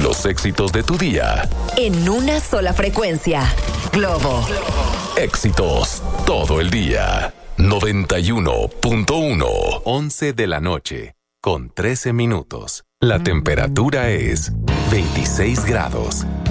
Los éxitos de tu día. En una sola frecuencia. Globo. Éxitos todo el día. 91.1. 11 de la noche, con 13 minutos. La temperatura es 26 grados.